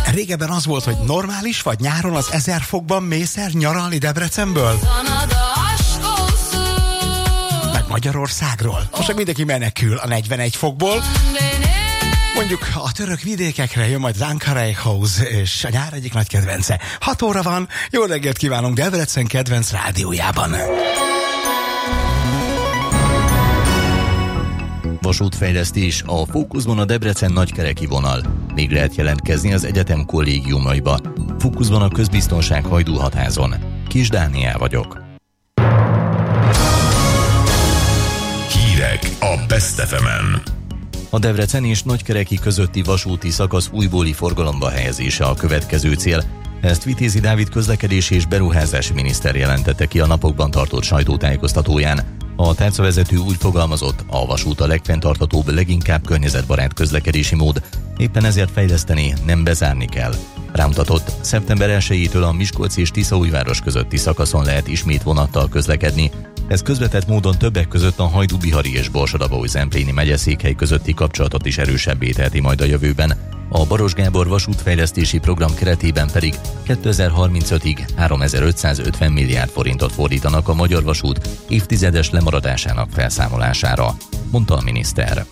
Régebben az volt, hogy normális vagy nyáron az 1000 fokban mész el nyaralni Debrecenből? Meg Magyarországról. Most meg mindenki menekül a 41 fokból. Mondjuk a török vidékekre jön majd az Ankarai House, és a nyár egyik nagy kedvence. 6 óra van, jó reggelt kívánunk Debrecen kedvenc rádiójában. Vasútfejlesztés, a fókuszban a Debrecen nagykereki vonal. Még lehet jelentkezni az egyetem kollégiumaiba. Fókuszban a közbiztonság Hajdúhatházon. Kis Dániel vagyok. Hírek a Best FM-en. A Debrecen és Nagykereki közötti vasúti szakasz újbóli forgalomba helyezése a következő cél. Ezt Vitézi Dávid közlekedési és beruházási miniszter jelentette ki a napokban tartott sajtótájékoztatóján. A tárcavezető úgy fogalmazott, a vasút a legfenntarthatóbb, leginkább környezetbarát közlekedési mód, éppen ezért fejleszteni, nem bezárni kell. Rámutatott, szeptember 1-től a Miskolci és Tiszaújváros közötti szakaszon lehet ismét vonattal közlekedni. Ez közvetett módon többek között a Hajdú-Bihari és Borsod-Abaúj-Zempléni megyeszékhely közötti kapcsolatot is erősebbé teheti majd a jövőben. A Baros Gábor vasútfejlesztési program keretében pedig 2035-ig 3550 milliárd forintot fordítanak a Magyar Vasút évtizedes lemaradásának felszámolására, mondta a miniszter.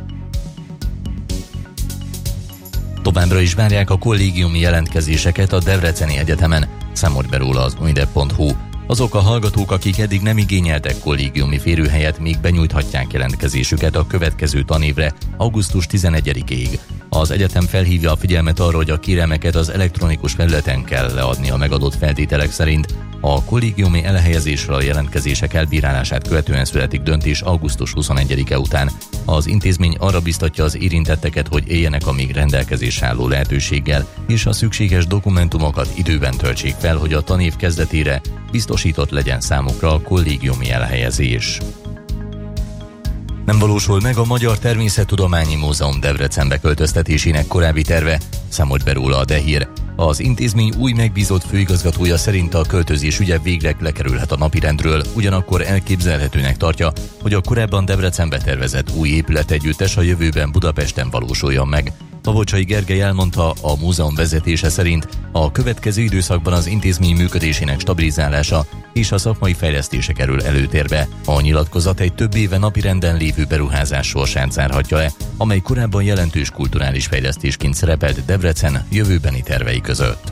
Továbbra is várják a kollégiumi jelentkezéseket a Debreceni Egyetemen, számolt be róla az unidep.hu. Azok a hallgatók, akik eddig nem igényeltek kollégiumi férőhelyet, még benyújthatják jelentkezésüket a következő tanévre, augusztus 11-ig. Az egyetem felhívja a figyelmet arra, hogy a kérelmeket az elektronikus felületen kell leadni a megadott feltételek szerint. A kollégiumi elhelyezésről a jelentkezések elbírálását követően születik döntés augusztus 21-e után. Az intézmény arra biztatja az érintetteket, hogy éljenek a még rendelkezésre álló lehetőséggel, és a szükséges dokumentumokat időben töltsék fel, hogy a tanév kezdetére biztosított legyen számukra a kollégiumi elhelyezés. Nem valósul meg a Magyar Természettudományi Múzeum Debrecenbe költöztetésének korábbi terve, számolt be róla a Dehír. Az intézmény új megbízott főigazgatója szerint a költözés ügye végleg lekerülhet a napirendről, ugyanakkor elképzelhetőnek tartja, hogy a korábban Debrecenbe tervezett új épületegyüttes a jövőben Budapesten valósuljon meg. Tavocsai Gergely elmondta, a múzeum vezetése szerint a következő időszakban az intézmény működésének stabilizálása és a szakmai fejlesztése kerül előtérbe. A nyilatkozat egy több éve napirenden lévő beruházás sorsát zárhatja le, amely korábban jelentős kulturális fejlesztésként szerepelt Debrecen jövőbeni tervei között.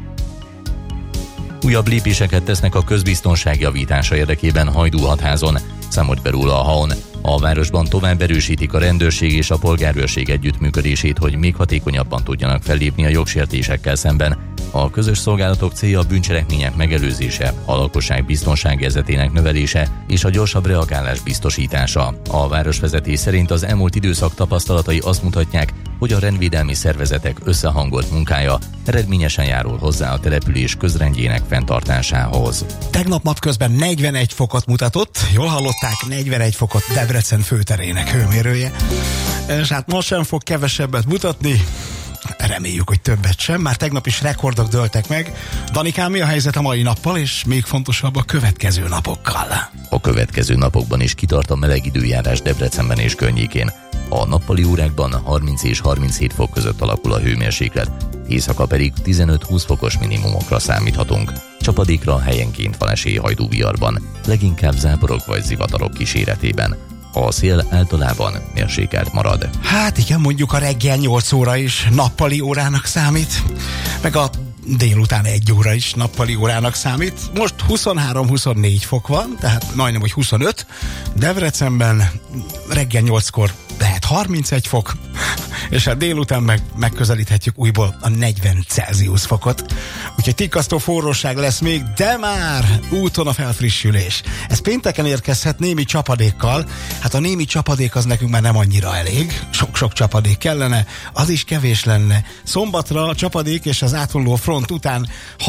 Újabb lépéseket tesznek a közbiztonság javítása érdekében Hajdúhatházon, számolt be róla a HAON. A városban tovább erősítik a rendőrség és a polgárőrség együttműködését, hogy még hatékonyabban tudjanak fellépni a jogsértésekkel szemben. A közös szolgálatok célja a bűncselekmények megelőzése, a lakosság biztonságérzetének növelése és a gyorsabb reagálás biztosítása. A városvezetés szerint az elmúlt időszak tapasztalatai azt mutatják, hogy a rendvédelmi szervezetek összehangolt munkája eredményesen járul hozzá a település közrendjének fenntartásához. Tegnap napközben 41 fokot mutatott, jól hallották, 41 fokot Debrecen főterének hőmérője, és hát most sem fog kevesebbet mutatni, reméljük, hogy többet sem, már tegnap is rekordok dőltek meg. Danikám, mi a helyzet a mai nappal, és még fontosabb a következő napokkal? A következő napokban is kitart a meleg időjárás Debrecenben és környékén. A nappali órákban 30 és 37 fok között alakul a hőmérséklet, éjszaka pedig 15-20 fokos minimumokra számíthatunk. Csapadékra helyenként van esély Hajdú-Biharban, leginkább záporok vagy zivatarok kíséretében. A szél általában mérsékelt marad. Hát igen, mondjuk a reggel 8 óra is nappali órának számít, meg a délután 1 óra is nappali órának számít. Most 23-24 fok van, tehát majdnem, hogy 25. Debrecenben reggel 8-kor lehet 31 fok, és a délután megközelíthetjük újból a 40 Celsius fokot. Úgyhogy tikkasztó forróság lesz még, de már úton a felfrissülés. Ez pénteken érkezhet némi csapadékkal. Hát a némi csapadék az nekünk már nem annyira elég. Sok-sok csapadék kellene, az is kevés lenne. Szombatra a csapadék és az átvonuló front után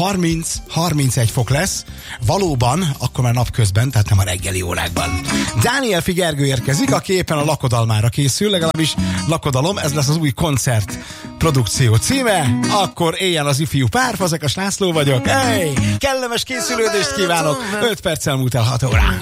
30-31 fok lesz. Valóban, akkor már napközben, tehát nem a reggeli órákban. Dániel Figergő érkezik, aki éppen a Lakodalmára készül, legalábbis Lakodalom, ez lesz az új koncert produkció címe. Akkor éljen az ifjú pár, Fazekas László vagyok. Hey, kellemes készülődést kívánok, 5 perccel múlt el 6 órán.